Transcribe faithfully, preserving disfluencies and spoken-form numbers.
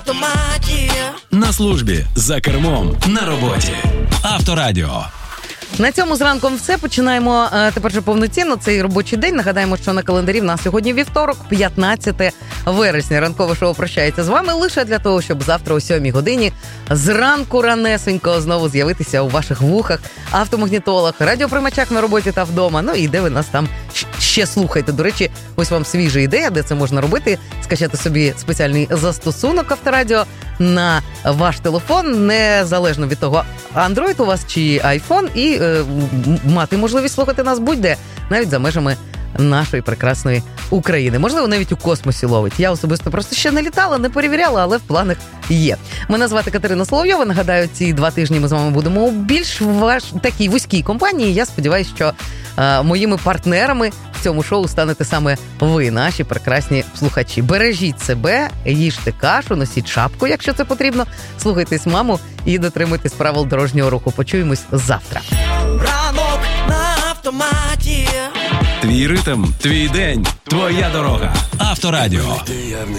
На службі, за кермом, на роботі. Авторадіо. На цьому зранком все. Починаємо е, тепер же повноцінно цей робочий день. Нагадаємо, що на календарі в нас сьогодні вівторок, п'ятнадцяте вересня. Ранкове шоу прощається з вами лише для того, щоб завтра о сьомій годині зранку ранесенько знову з'явитися у ваших вухах, автомагнітолах, радіоприймачах на роботі та вдома. Ну і де ви нас там ще слухаєте. До речі, ось вам свіжа ідея, де це можна робити. Скачати собі спеціальний застосунок Авторадіо на ваш телефон, незалежно від того, Android у вас чи iPhone, і е, мати можливість слухати нас будь-де, навіть за межами нашої прекрасної України. Можливо, навіть у космосі ловить. Я особисто просто ще не літала, не перевіряла, але в планах є. Мене звати Катерина Соловйова. Нагадаю, ці два тижні ми з вами будемо у більш важ... такій вузькій компанії. Я сподіваюся, що е, моїми партнерами в цьому шоу станете саме ви, наші прекрасні слухачі. Бережіть себе, їжте кашу, носіть шапку, якщо це потрібно. Слухайтесь маму і дотримуйтесь правил дорожнього руху. Почуємось завтра. Ранок на автоматі. Твій ритм, твій день, твоя дорога. Авторадіо.